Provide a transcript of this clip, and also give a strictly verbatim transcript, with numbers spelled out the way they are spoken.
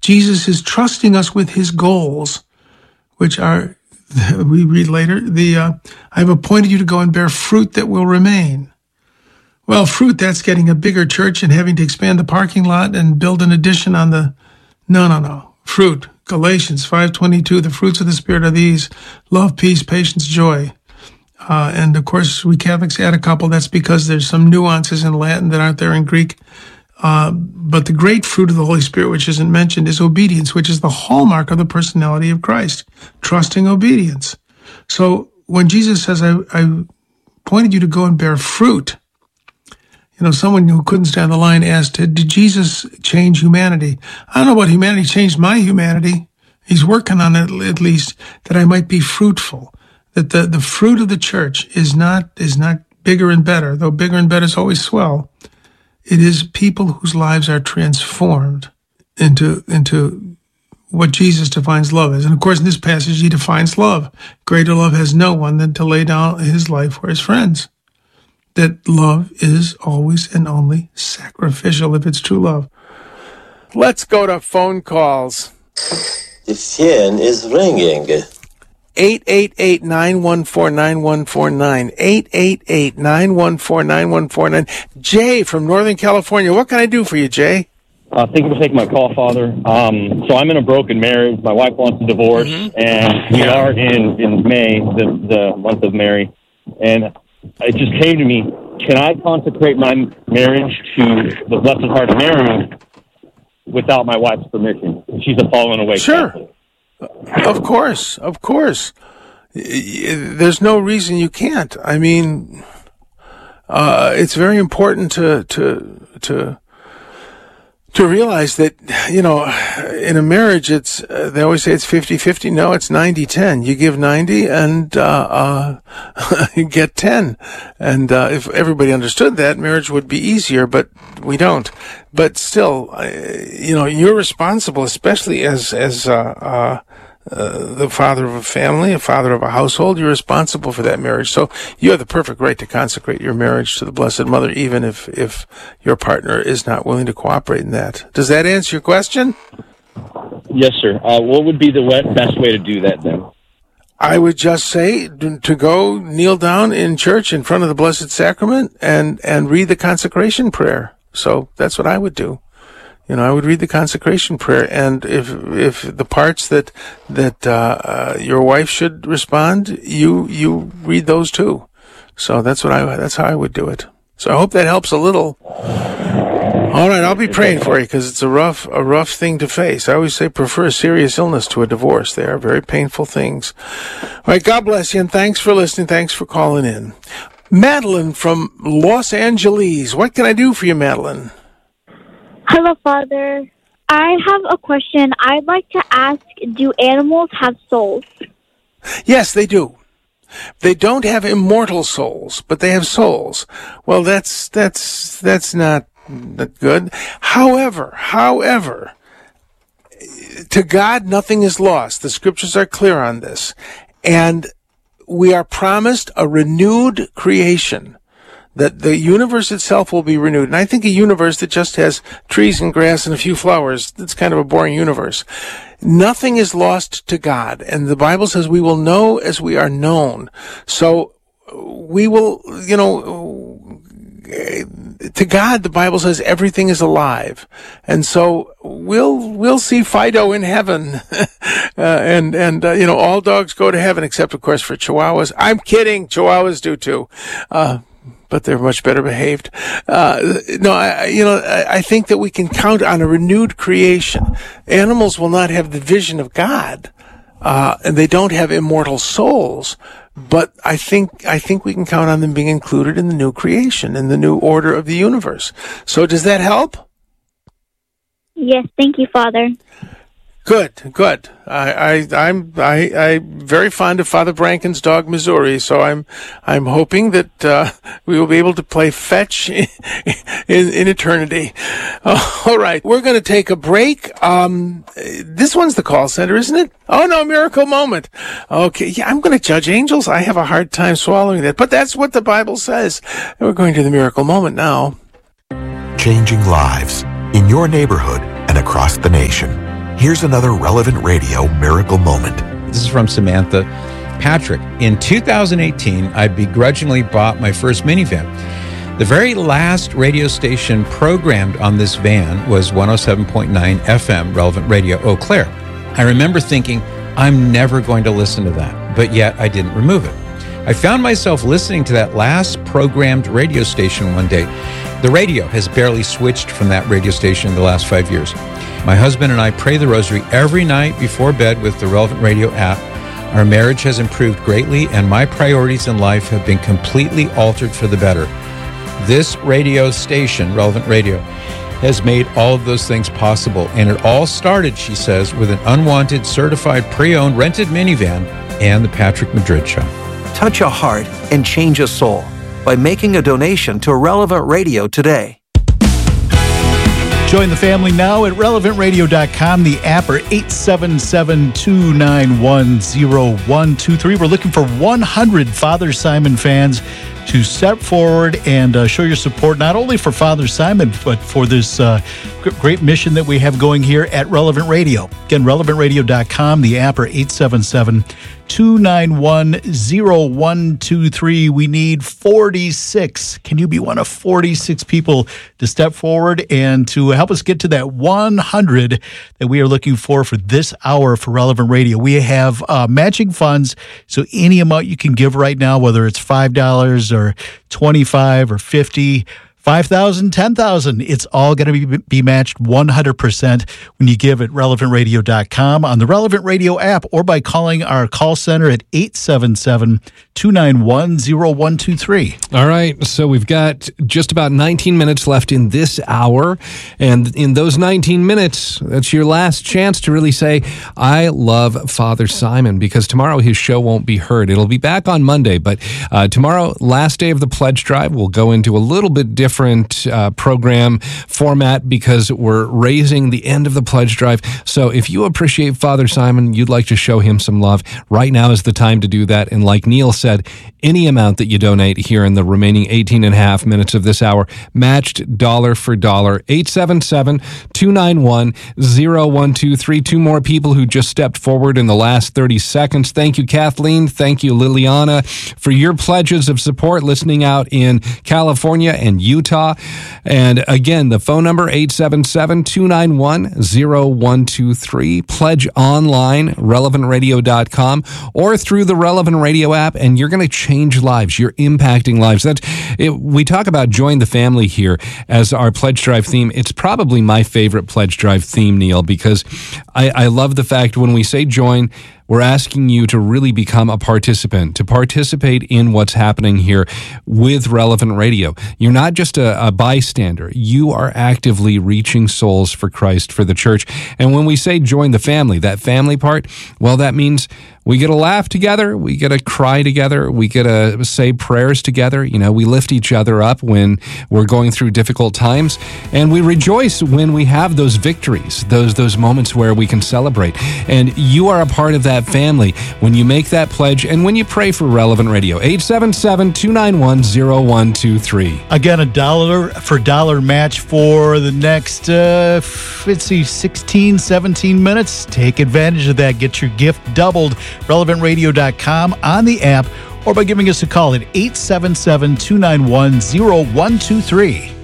Jesus is trusting us with his goals, which are, we read later, the uh, I have appointed you to go and bear fruit that will remain. Well, fruit, that's getting a bigger church and having to expand the parking lot and build an addition on the, no, no, no. Fruit, Galatians five twenty-two, the fruits of the Spirit are these: love, peace, patience, joy. Uh, and of course, we Catholics add a couple. That's because there's some nuances in Latin that aren't there in Greek. Uh, but the great fruit of the Holy Spirit, which isn't mentioned, is obedience, which is the hallmark of the personality of Christ. Trusting obedience. So when Jesus says, I, I appointed you to go and bear fruit, you know, someone who couldn't stand the line asked, did Jesus change humanity? I don't know about humanity changed my humanity. He's working on it at least, that I might be fruitful. That the, the fruit of the church is not, is not bigger and better, though bigger and better is always swell. It is people whose lives are transformed into, into what Jesus defines love as. And of course, in this passage, he defines love. Greater love has no one than to lay down his life for his friends. That love is always and only sacrificial if it's true love. Let's go to phone calls. The phone is ringing. eight eight eight, nine one four, nine one four nine. eight eight eight, nine one four, nine one four nine. Jay from Northern California. What can I do for you, Jay? Uh, thank you for taking my call, Father. Um, so I'm in a broken marriage. My wife wants a divorce, mm-hmm. and we yeah. are in, in May, the, the month of Mary. And it just came to me, can I consecrate my marriage to the Blessed Heart of Mary without my wife's permission? She's a fallen away Sure. Catholic. Of course, of course. There's no reason you can't. I mean, uh, it's very important to, to, to, to realize that, you know, in a marriage, it's, uh, they always say it's fifty-fifty. No, it's ninety ten. You give ninety and, uh, uh, you get ten. And, uh, if everybody understood that, marriage would be easier, but we don't. But still, uh, you know, you're responsible, especially as, as, uh, uh, Uh, the father of a family, a father of a household. You're responsible for that marriage. So you have the perfect right to consecrate your marriage to the Blessed Mother, even if, if your partner is not willing to cooperate in that. Does that answer your question? Yes, sir. Uh, what would be the best way to do that then? I would just say to go kneel down in church in front of the Blessed Sacrament and, and read the consecration prayer. So that's what I would do. You know, I would read the consecration prayer, and if if the parts that that uh, uh, your wife should respond, you you read those too. So that's what I that's how I would do it. So I hope that helps a little. All right, I'll be praying for you because it's a rough a rough thing to face. I always say prefer a serious illness to a divorce. They are very painful things. All right, God bless you, and thanks for listening. Thanks for calling in. Madeline from Los Angeles. What can I do for you, Madeline? Hello, Father. I have a question. I'd like to ask, do animals have souls? Yes, they do. They don't have immortal souls, but they have souls. Well, that's, that's, that's not, not good. However, however, to God, nothing is lost. The scriptures are clear on this. And we are promised a renewed creation. That the universe itself will be renewed. And I think a universe that just has trees and grass and a few flowers, that's kind of a boring universe. Nothing is lost to God. And the Bible says we will know as we are known. So we will, you know, to God, the Bible says everything is alive. And so we'll, we'll see Fido in heaven. uh, and, and, uh, you know, all dogs go to heaven except, of course, for Chihuahuas. I'm kidding. Chihuahuas do too. Uh, but they're much better behaved. Uh, no, I, you know, I, I think that we can count on a renewed creation. Animals will not have the vision of God, uh, and they don't have immortal souls. But I think, I think we can count on them being included in the new creation, in the new order of the universe. So does that help? Yes, thank you, Father. Good, good. I, I, I'm, I, I'm very fond of Father Branken's dog, Missouri. So I'm, I'm hoping that uh, we will be able to play fetch in, in, in eternity. Uh, all right, we're going to take a break. Um, this one's the call center, isn't it? Oh no, miracle moment. Okay, yeah, I'm going to judge angels. I have a hard time swallowing that, but that's what the Bible says. And we're going to the miracle moment now. Changing lives in your neighborhood and across the nation. Here's another Relevant Radio miracle moment. This is from Samantha. Patrick, in two thousand eighteen, I begrudgingly bought my first minivan. The very last radio station programmed on this van was one oh seven point nine F M, Relevant Radio, Eau Claire. I remember thinking, I'm never going to listen to that, but yet I didn't remove it. I found myself listening to that last programmed radio station one day. The radio has barely switched from that radio station in the last five years. My husband and I pray the rosary every night before bed with the Relevant Radio app. Our marriage has improved greatly, and my priorities in life have been completely altered for the better. This radio station, Relevant Radio, has made all of those things possible. And it all started, she says, with an unwanted, certified, pre-owned, rented minivan and the Patrick Madrid Show. Touch a heart and change a soul by making a donation to Relevant Radio today. Join the family now at relevant radio dot com, the app, or eight seven seven, two nine one, zero one two three. We're looking for one hundred Father Simon fans to step forward and uh, show your support, not only for Father Simon, but for this uh, great mission that we have going here at Relevant Radio. Again, relevant radio dot com, the app, or eight seven seven, two nine one, zero one two three. We need forty-six. Can you be one of forty-six people to step forward and to help us get to that one hundred that we are looking for for this hour for Relevant Radio? We have uh, matching funds, so any amount you can give right now, whether it's five dollars or twenty-five dollars or fifty dollars, five thousand dollars, ten thousand dollars, it's all going to be, be matched one hundred percent when you give at relevant radio dot com, on the Relevant Radio app, or by calling our call center at eight seven seven, two nine one, zero one two three. All right, so we've got just about nineteen minutes left in this hour, and in those nineteen minutes, that's your last chance to really say, I love Father Simon, because tomorrow his show won't be heard. It'll be back on Monday, but uh, tomorrow, last day of the pledge drive, we'll go into a little bit different different uh, program format, because we're raising the end of the pledge drive. So if you appreciate Father Simon, you'd like to show him some love, right now is the time to do that. And like Neil said, any amount that you donate here in the remaining eighteen and a half minutes of this hour, matched dollar for dollar. eight seven seven, two nine one, zero one two three. Two more people who just stepped forward in the last thirty seconds. Thank you, Kathleen. Thank you, Liliana, for your pledges of support listening out in California and Utah. Utah. And again, the phone number, eight seven seven, two nine one, zero one two three. Pledge online, relevant radio dot com, or through the Relevant Radio app, and you're going to change lives. You're impacting lives. That's it. We talk about join the family here as our pledge drive theme. It's probably my favorite pledge drive theme, Neil, because I, I love the fact when we say join, we're asking you to really become a participant, to participate in what's happening here with Relevant Radio. You're not just a, a bystander. You are actively reaching souls for Christ, for the church. And when we say join the family, that family part, well, that means we get to laugh together, we get to cry together, we get to say prayers together. You know, we lift each other up when we're going through difficult times, and we rejoice when we have those victories, those those moments where we can celebrate. And you are a part of that family when you make that pledge and when you pray for Relevant Radio. eight seven seven, two nine one, zero one two three. Again, a dollar for dollar match for the next, uh, let's see, sixteen, seventeen minutes. Take advantage of that. Get your gift doubled. relevant radio dot com, on the app, or by giving us a call at eight seven seven, two nine one, zero one two three.